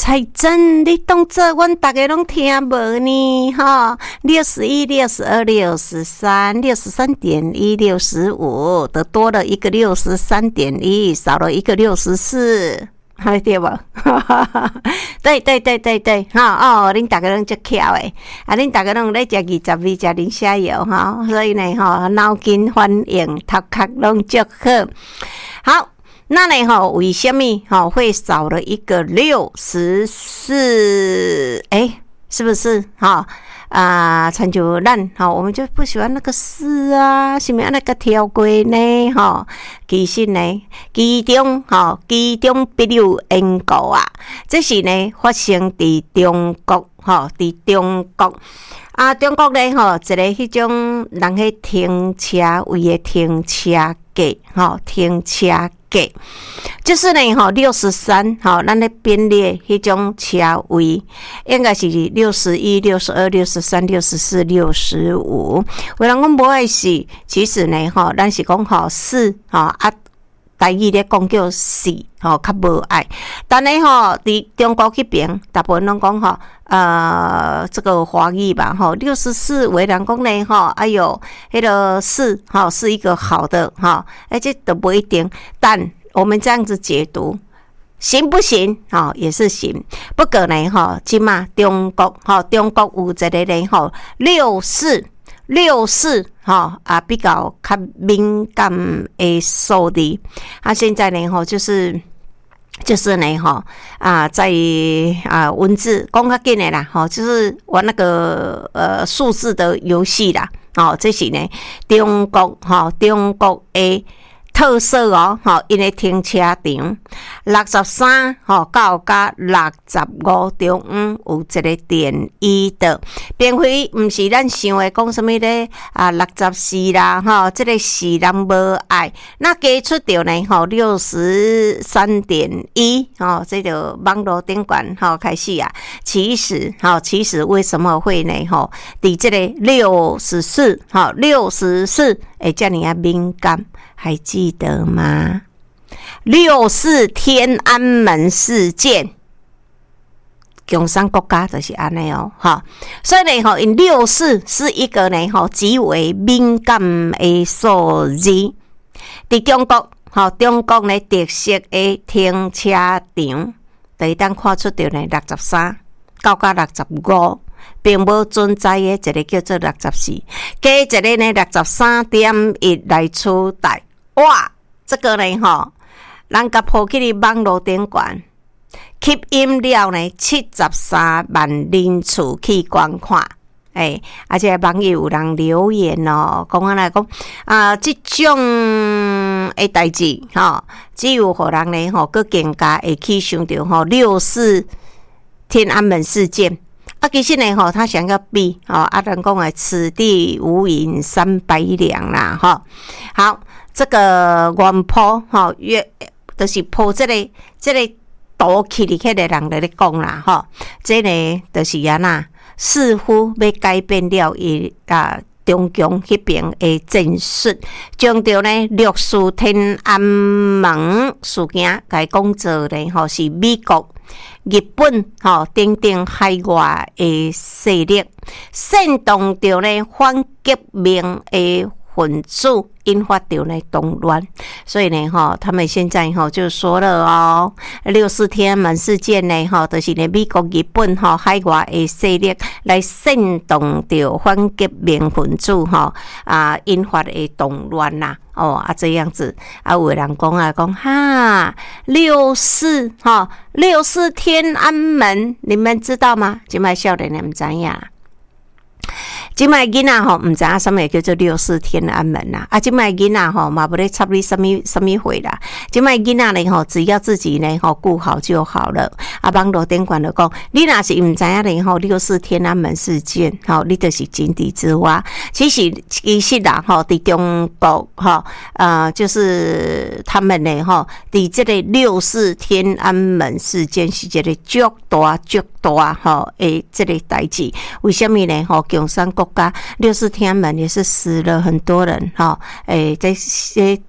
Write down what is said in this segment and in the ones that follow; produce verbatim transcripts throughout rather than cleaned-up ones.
才真，你当做阮大家拢听无呢？哈，六十一、六十二、六十三、六十三点一、六十五，得多了一个六十三点一，少了一个六十四，还对不？对对对对对，哈哦，恁大家拢足巧诶，啊，恁大家拢咧食二十味，食零下油哈，所以呢，哈，脑筋反应、头壳拢足好，好。那呢？哈，为什么哈会少了一个六十四？哎，是不是哈啊？参照咱哈，我们就不喜欢那个四啊，是咪那个跳过呢？哈，其实呢，其中哈，其中必有因果啊。这是呢发生伫中国哈，伫中国啊，中国呢哈，一个迄种人去停车位的停车格哈，停车。给就是呢，哈，六十三，哈，咱咧编列迄种车位，应该是六十一、六十二、六十三、六十四、六十五。有人讲无爱死，其实呢，哈，咱是讲吼四，哈啊，台语咧讲叫四，吼较无爱。但呢，吼，伫中国迄边，大部分拢讲吼，呃，这个华语吧，吼，六十四，有人讲呢，吼，哎呦，迄个四，哈，是一个好的，哈，而且都不一定。但我们这样子解读，行不行？哈，也是行。不过呢，哈，即嘛中国，哈，中国有一个呢，吼，六四。六四哈啊，比较较敏感的数字啊，现在呢哈，就是就是呢哈啊，在啊文字讲较紧的啦哈，就是玩那个呃数字的游戏啦，哦，这是呢中国哈中国的特色哦，吼，因的停车场六十三吼到甲六十五中央有一个点一的，并非毋是咱想的讲什么咧啊六十四啦，吼，这个是咱无爱，那加出着呢吼六十三点一，吼，这个网络顶管吼开始啊，其实吼其实为什么会呢吼，伫这个六十四吼六十四会遮尔啊敏感？还记得吗？六四天安门事件，共产国家就是安尼哦，哈，所以呢，吼，因六四是一个呢，吼，极为敏感的数字。伫中国，吼，中国呢特色的停车场，就当看出着呢六十三到到六十五。并无存在的一个叫做六十四，加一个呢六十三点一来取代。哇，这个呢吼，人甲抛去哩网络顶悬，吸引了呢七十三万人次去观看。诶、欸，而且网友有人留言哦，讲安来讲啊，这种诶代志吼，只有互人呢吼，更更加会去想到吼六四天安门事件。啊，其实呢，吼，他想要比哦，阿人讲的此地无银三百两啦，哈。好，这个原坡哈，越就是坡这个这个倒起哩，迄个人在咧讲啦，哈。这呢，就是安那，似乎要改变了伊啊。中共迄边的战术，将着呢六四天安门事件，甲讲做呢吼是美国、日本吼等等海外的势力，煽动着呢反革命的分子，引发着呢动乱。所以呢，哈，他们现在哈就说了哦，六四天安门事件呢，哈，就是呢美国、日本哈海外的势力来煽动着反革命分子哈啊引发的动乱呐、啊，哦啊这样子啊，有人讲啊讲哈六四哈六四天安门，你们知道吗？今摆少年你们知影？即摆囡仔吼，毋知影什么叫做六四天安门啦。啊，即摆囡仔吼，嘛无咧插你什么什么会啦。即摆囡仔咧吼，只要自己咧吼顾好就好了。啊，网络顶管就讲，你若是毋知影咧吼，六四天安门事件，吼，你就是井底之蛙。其实其实啦吼，伫中国吼，呃，就是他们咧吼，伫这个六四天安门事件是一个足大足大吼诶，这个代志。为什么呢？吼，共产国家六四天安门也是死了很多人哈，诶、欸，这些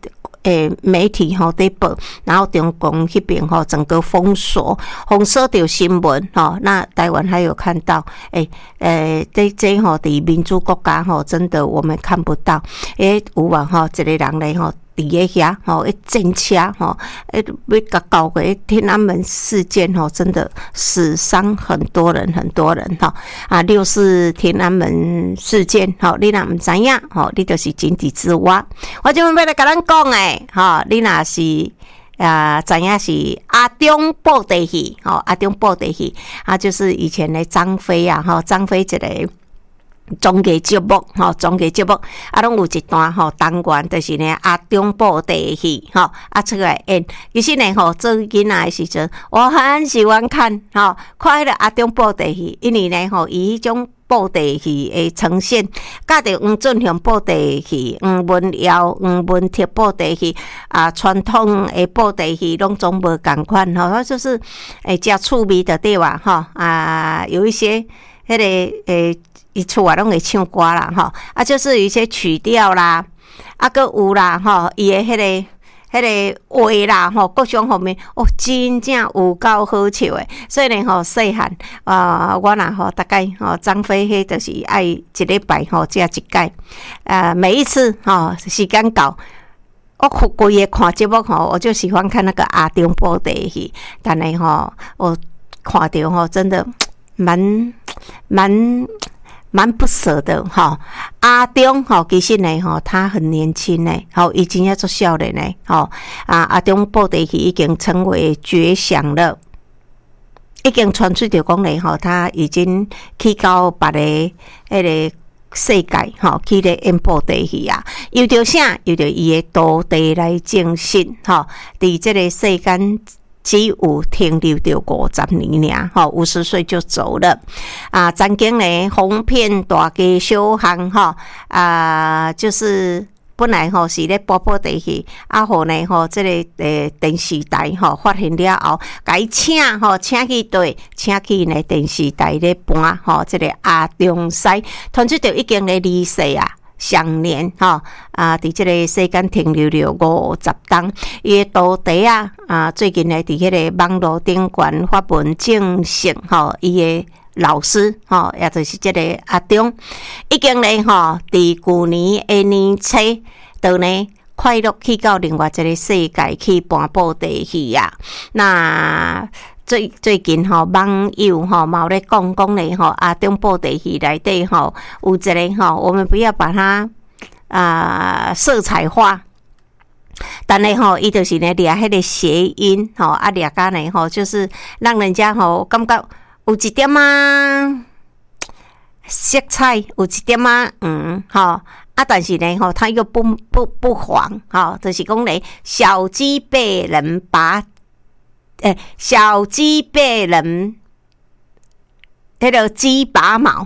诶媒体吼在报，然后中共那边吼整个封锁，封锁掉新闻吼。那台湾还有看到，诶诶，这这吼伫民主国家吼，真的我们看不到，诶有啊吼，一个人咧吼。伫个遐吼，一战车吼，诶，要甲搞个天安门事件吼，真的死伤很多人，很多人吼啊！六四天安门事件吼，你若毋知影吼，你就是井底之蛙。我就要来甲咱讲诶，吼，你若是啊，知影是阿中布袋戏吼，阿中布袋戏啊，就是以前的张飞啊，吼，张飞一个。综艺节目吼，综艺节目啊，拢有一段吼单元，就是呢阿中布袋戏吼，啊出来演。其实呢吼，做囡仔的时阵，我很喜欢看吼，看迄个阿中布袋戏，因为呢吼，伊迄种布袋戏的呈现，甲着黄俊雄布袋戏、黄文尧、黄文铁布袋戏啊，传统的布袋戏拢总无共款吼，它就是诶加趣味的对吧？吼啊，有一些迄、那个诶。伊厝啊，拢会唱歌啦，吼啊，就是有一些曲调啦，啊，搁有啦，吼，伊诶迄个、迄个话啦，吼，各种方面，哦，真正有够好笑诶。所以呢，吼，细汉啊，我若吼，大概吼，张飞迄就是爱一礼拜吼，只一届，啊，每一次吼时间到。我规个看节目吼，我就喜欢看那个阿中布袋戏，但系吼，我看到吼，真的蛮蛮。蛮不舍的哈，阿中哈，其实呢哈，他很年轻呢，好已经要做少年呢，好啊，阿中布袋戏已经成为绝响了，已经传出着讲咧哈，他已经去到别个迄个世界哈，去咧演布袋戏啊，有着啥？有着伊的道地来证实哈，伫这个世间。只有停留着五十年尔，吼，五十岁就走了。啊，曾经呢，红遍大街小巷，吼，啊，就是本来吼是咧播布袋戏，啊，后呢吼，这个诶电视台吼发现了后，甲伊请吼，请去对，请去呢电视台咧播吼，这个阿中师，传出着已经咧离世啊。上年吼啊，伫即个世间停留了五十档，伊诶徒弟啊啊，最近呢伫迄个网络顶悬发文证实吼，伊诶老师吼，也就是即个阿中，已经呢吼，伫旧年诶年初，就呢快乐去到另外一个世界去搬布袋戏啊，那。最最近吼，网友吼嘛有咧讲讲咧吼，阿中布袋戏内底吼有一个吼，我们不要把它啊、呃、色彩化，但是吼，伊就是咧掠迄个谐音吼，啊掠甲呢吼，就是让人家吼感觉有一点啊色彩，有一点啊嗯吼啊，但是呢吼，他又不不不黄吼，就是讲咧小鸡被人拔。诶、欸，小鸡被人迄个鸡拔毛，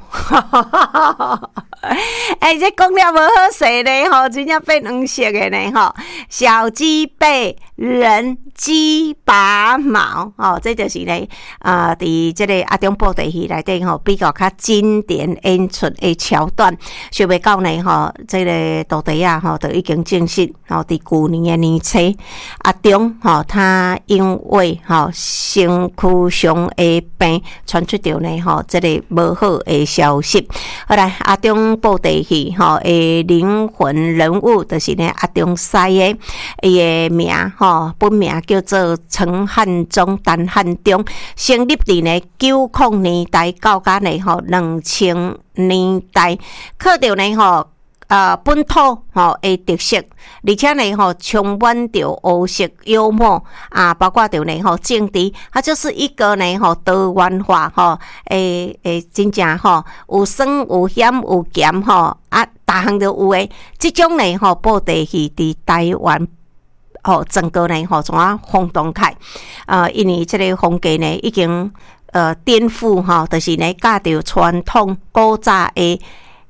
哎、欸，这讲了无好势咧吼，真正变黄色的呢吼。小鸡被人鸡拔毛，哦，这就是呢啊，伫、呃、这个阿中布袋戏内底吼，比较较经典演出的桥段。想袂到呢吼，这个徒弟啊吼，都已经证实，吼，伫旧年的年初，阿中吼，他因为吼身躯上的病，传出着呢吼。这个无好的消息，后来阿中布袋戏吼的灵魂人物，就是呢阿中师的，伊的名吼本名叫做陈汉忠、陈汉忠，成立伫呢九零年代到甲呢吼两千年代，靠着呢吼。呃，本土吼的特色，而且呢吼充满着欧式幽默啊，包括着呢吼政治，它就是一个呢吼多元化吼，诶诶，真正吼有酸有咸有咸吼啊，逐项都有诶。即种呢吼布袋戏伫台湾吼整个呢吼怎啊轰动开，呃，因为即个风格呢已经呃颠覆吼，就是呢教着传统古早诶。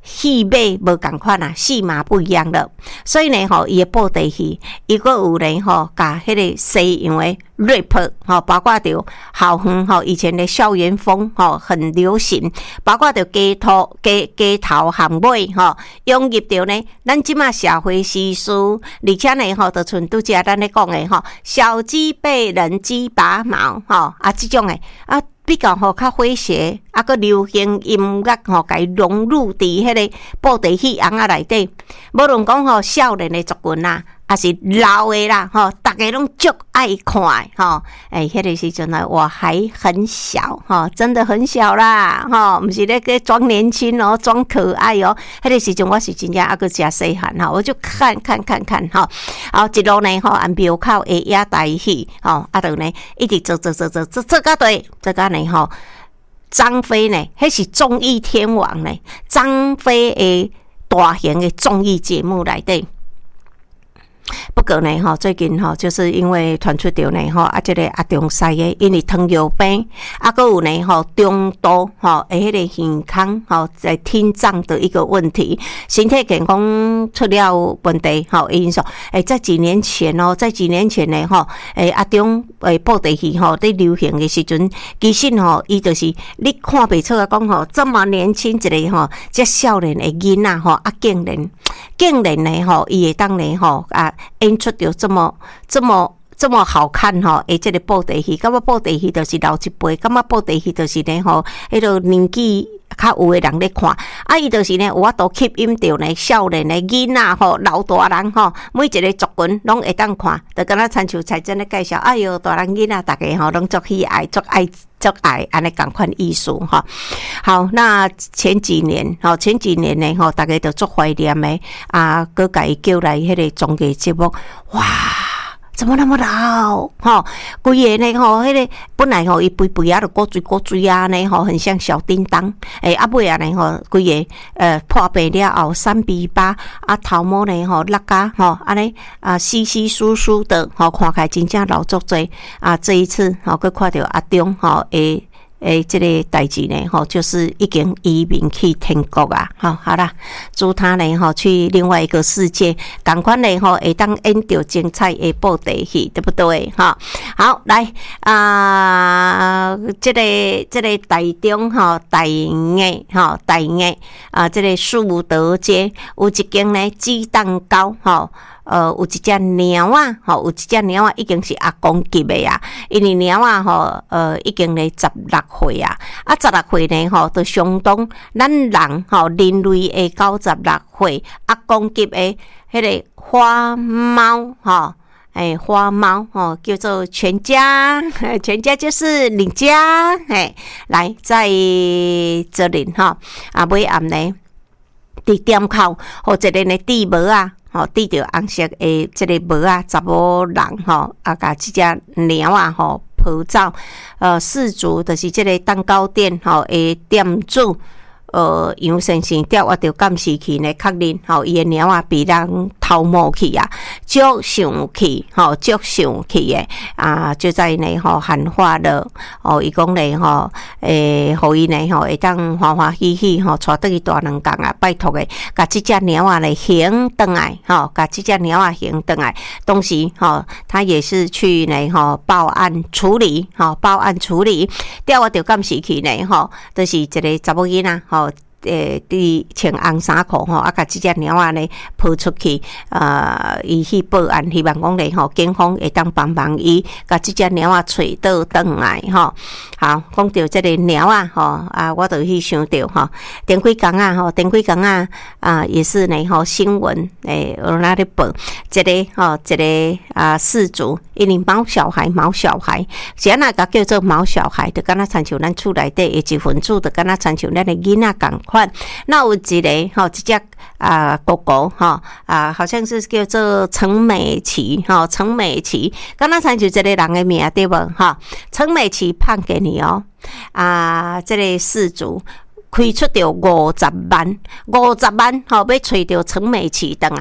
戏码无同款啊，戏码不一样了。所以呢，吼，伊的布袋戏，伊个有呢，吼，甲迄个西洋的 rap， 吼，包括着校园吼，以前的校园风，吼，很流行，包括着街头街街头巷尾，吼，融入着呢，咱即马社会时事，而且呢，吼，就像拄则咱咧讲的，吼，小鸡被人鸡拔毛，吼，啊，即种诶，啊。比较吼较诙谐，啊个流行音乐吼，甲伊融入伫迄个布袋戏红仔内底。无论讲吼少年的族群啦，还是老的啦，吼，大家拢足爱看吼。诶、欸，迄、那个时阵呢，我还很小吼，真的很小啦吼，毋是咧个装年轻哦，装可爱哦。迄、那个时阵我是真正啊个诚细汉吼，我就看看看看吼，后一路呢吼，按庙口的野台戏吼，啊，就呢一直做做做做做做到对，做到呢吼。张飞呢，迄是综艺天王呢，张飞的大型的综艺节目内底。不过呢，吼最近吼，就是因为传出着呢，吼啊，这个啊中西的因为糖尿病，啊，搁有呢吼中度吼，诶，迄个健康吼在听障的一个问题，身体健康出了问题，吼因素。诶，在几年前哦，在几年前呢，吼，诶啊中诶布袋戏吼在流行的时阵，其实吼伊就是你看袂出来讲吼，这么年轻一个吼，这少年的囡仔吼，啊竟然竟然呢吼，伊会当呢吼啊。演出着这么这么这么好看吼，诶，这个布袋戏，感觉布袋戏就是老一辈，感觉布袋戏就是呢吼，迄个年纪较有诶人咧看，啊，伊就是呢有法度吸引着呢少年诶囡仔吼，老大人吼，每一个族群拢会当看，就敢若亲像彩珍咧介绍，哎哟，大人囡仔大家吼拢足喜爱，足爱。足爱安尼共款艺术哈，好，那前几年吼，前几年呢吼，大家都足怀念的啊，佮甲伊叫来迄个综艺节目，哇！怎么那么老？吼，规个呢吼，迄个本来吼伊肥肥啊，就过水过水啊呢吼，很像小叮当。诶、欸，啊尾啊呢吼，规个呃破病了后三比八，啊头毛呢吼落甲吼，安尼啊稀稀疏疏的吼，看起来真正老足济啊。这一次吼，佮看到阿中吼诶。诶，这个代志呢，吼，就是已经移民去天国啊，好，好啦，祝他呢，吼，去另外一个世界，赶快呢，吼，会当演到精彩的布袋戏，对不对？哈，好，来啊、呃，这个这个台中吼，台艺吼，台艺啊，这个树德街有一间呢鸡蛋糕，吼。呃，有一只猫啊，吼，有一只猫啊，已经是阿公级的啊，因为猫啊，吼，呃，已经咧十六岁啊，啊，十六岁呢，吼，就相当咱人吼人类的九十六岁阿公级的迄个花猫，吼。哎，花猫哦，叫做全家，全家就是你家，哎，来在这里哈，啊，尾暗呢，伫店口或一个呢地帽啊。吼，戴着红色诶，即个帽啊，查某人吼，啊，甲即只猫啊，吼，抱走。呃，氏族就是即个蛋糕店吼诶店主。呃，杨先生调我着监视器呢，确认吼，伊诶猫啊被人偷摸去啊，足生气吼，足生气诶啊！就在呢吼喊话了哦，伊讲呢吼，诶，互伊呢吼会当欢欢喜喜吼，带倒去大两工啊，拜托诶，甲即只猫啊来还倒来吼，甲即只猫啊还倒来，当时吼，他也是去呢吼报案处理吼，报案处理，调我着监视器呢吼，就是一个查某囡仔吼。诶，伫穿红衫裤吼，啊，甲即只猫仔呢抱出去，呃，伊去报案，希望讲咧吼，警方会当帮忙伊，甲即只猫仔找倒转来吼。好，讲到即个猫啊，吼啊，我就去想到吼，前几工啊，吼，前几工啊，啊，也是呢吼新闻诶，有哪里报？即个吼，即个啊，氏族因为毛小孩，毛小孩，是安那个叫做毛小孩，就敢若亲像咱厝内底的一份子，就敢若亲像咱的囡仔共款。那有一个吼，这只啊狗狗哈啊，好像是叫做陈美琪哈，陈美琪，刚刚参就这个人的名对不哈？陈美琪判给你哦啊，这个氏族开出着五十万，五十万吼，要找着陈美琪回来。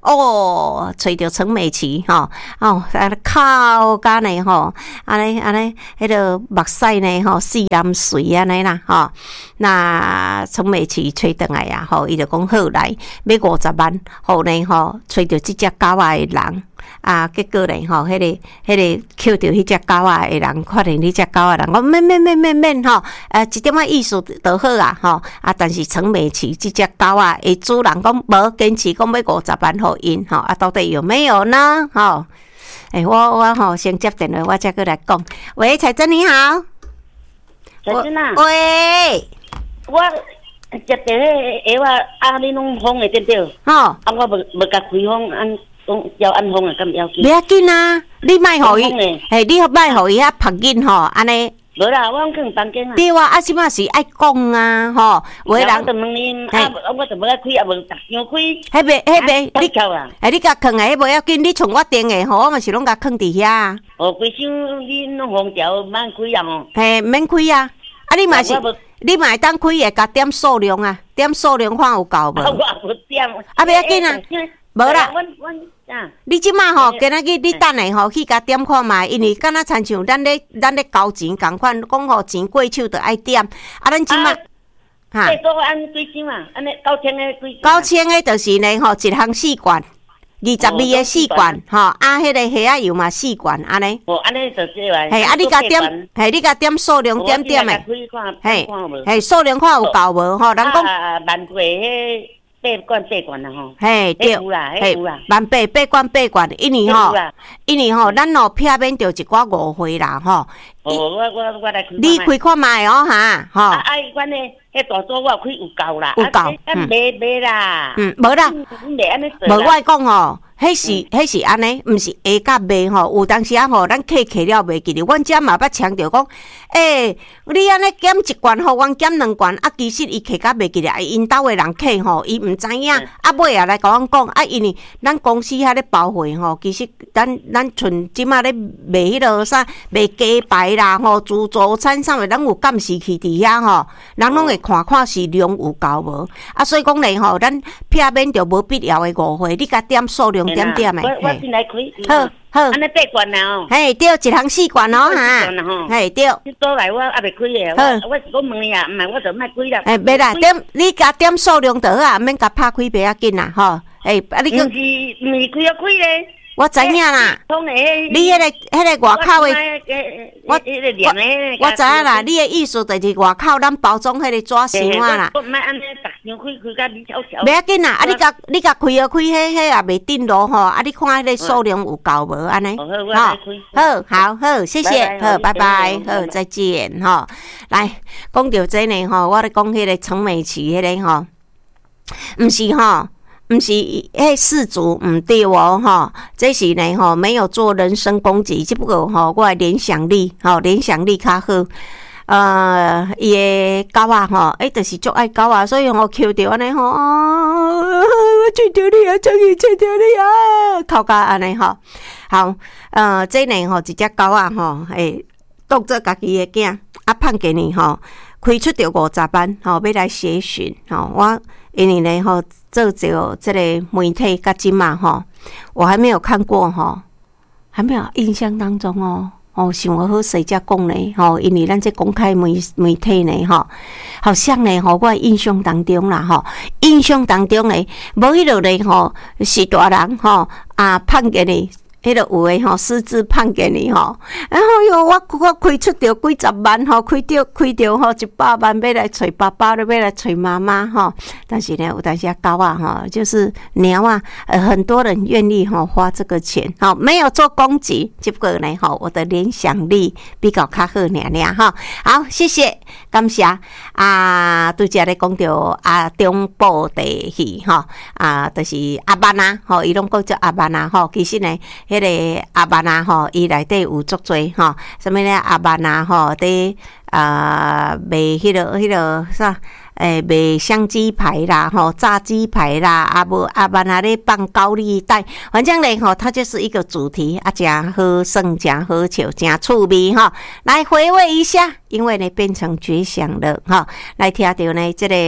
哦，吹着陈美琪吼，哦，靠甲呢吼，安尼安尼，迄个目屎呢吼，四蓝水安尼啦吼。那陈美琪吹倒来啊，吼，伊就讲好来，要五十万，后呢吼，吹着即只狗仔的人。啊，结果咧吼，迄、那个、迄、那个捡着迄只狗仔的人，看见迄只狗仔人，我免免免免免吼，呃，一点仔意思就好啊，吼啊，但是陈美琪即只狗仔的主人讲无坚持讲要五十万互因，吼啊，到底有没有呢？吼，诶、欸，我我吼先接电话，我再过来讲。喂，彩珍你好， 彩珍啊， 喂， 我接到迄个话啊，你拢封的对不对？ 吼， 啊，我无无甲开封按。要按封啊，敢要紧？ 不要紧啊，你莫互伊，嘿，你莫互伊遐拍紧吼，安尼。 无啦，我去房间啊。 对啊，啊，即摆是爱讲啊，吼，有诶人。 我就问你，啊，我就无爱开，啊，无逐张开。 迄边，迄边， 你巧啊？ 哎，你甲囥诶，迄无要紧，你从我订诶，吼，我嘛是拢甲囥伫遐。 哦，规箱你拢封条，免开啊吼。 嘿，免开啊，啊，你嘛是，你嘛会当开诶，甲点数量啊，点数量看有够无？ 我无点。 啊，不要紧啊，无啦。 阮阮。啊！ 你即马吼，今仔日你等下吼去甲点看卖，因为敢若亲像咱咧咱咧交钱共款，讲吼钱过手就爱点。啊，咱即马哈，这做按几张啊？安尼九千个几？ 九千个就是呢吼，一项四罐，二十二个四罐，吼啊，迄个虾仔油嘛四罐，安尼。 哦，安尼就这话。 嘿，啊，你甲点，嘿，你甲点数量点点诶。嘿，嘿，数量看有够无吼？人讲万贵迄。八罐八罐啦吼， 嘿对，嘿万八八罐八罐，因为吼，因为吼，咱哦撇免着一寡误会啦吼。 哦，我我我来开。 你开看卖哦哈，吼。 啊，伊款诶，迄大组我开有够啦， 有够， 嗯，卖卖啦， 嗯，无啦，无我来讲吼。迄是迄是安尼，毋是下甲卖吼。有当时啊吼，咱客客了袂记哩。阮遮嘛捌强调讲，诶、欸，你安尼减一罐吼，阮减两罐，啊，其实伊客甲袂记哩。因兜诶人客吼，伊毋知影，啊尾啊来甲阮讲，啊，因为咱公司遐咧包货吼，其实咱咱剩即马咧卖迄落啥，卖鸡排啦吼，自助餐啥物，咱有监视器伫遐吼，人拢会看看是量有够无。啊，所以讲咧吼，咱避免着无必要诶误会，你甲点数量。点点诶， 我我先来开。 好，好， 安尼八罐啦哦。 嘿，对，一项四罐哦哈。嘿，对。 你倒来我还袂开诶，我我是讲问你啊，毋系我就莫开啦。 哎，袂啦，点你甲点数量就好啊，免甲拍开袂要紧啦，吼。哎，啊你个。毋是毋是开啊开咧。 我知影啦，你迄个迄个外口的，我我我知影啦，你的意思就是外口咱包装迄个纸箱啊啦。 我毋爱安尼逐箱开开甲你悄悄。 袂要紧啦，啊你甲你甲开啊开，迄迄也袂定路吼，啊你看迄个数量有够无安尼？ 好， 好，好好，谢谢，好，拜拜，好，再见，吼。来，讲到这呢吼，我咧讲迄个陈美琪迄个吼，毋是吼。毋是，迄事主毋对哦，吼，这是呢吼，没有做人身攻击，只不过吼，我的联想力，吼，联想力较好。呃，伊的狗仔吼，诶，就是足爱狗仔，所以吼，捡着安尼吼，啊，我追着你啊，终于追着你啊，靠甲安尼吼，好，呃，这呢吼，一只狗仔吼，诶，当做家己的囝，啊，判给你吼，开出着五十万，吼，要来协寻，吼，我。因为呢，吼做着这个媒体甲即嘛吼，我还没有看过吼，还没有印象当中哦，哦，想好谁家讲呢？吼，因为咱这公开媒媒体呢，吼，好像呢，吼，我印象当中啦，吼，印象当中呢，无迄落呢，吼，是大人吼啊判给你。迄个有诶吼，私自判给你吼，然后哟，我我开出着几十万吼，开着开着吼一百万，要来找爸爸，要来找妈妈吼。但是呢，有当时狗啊吼，就是鸟啊，呃，很多人愿意吼花这个钱，吼，没有做攻击，只不过呢吼，我的联想力比较较好尔尔吼。好，谢谢，感谢啊，拄则咧讲着啊，中部地戏吼，啊，就是阿班啊，吼，伊拢讲做阿班啊，吼，其实呢。迄个阿班啊吼，伊内底有足多吼，什么咧阿班啊吼，伫啊卖迄个迄个啥，诶卖香鸡排啦吼，炸鸡排啦，啊无阿班啊咧放高丽贷，反正咧吼，它就是一个主题啊，真好耍，真好笑，真趣味吼，来回味一下，因为呢变成绝响了哈，来听到呢这个。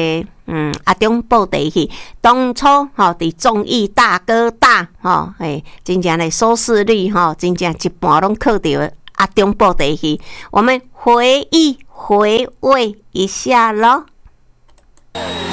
嗯，阿中布袋戏当初吼伫综艺大哥大吼，诶，真正的收视率吼，真正一半拢靠着阿中布袋戏。我们回忆回味一下咯。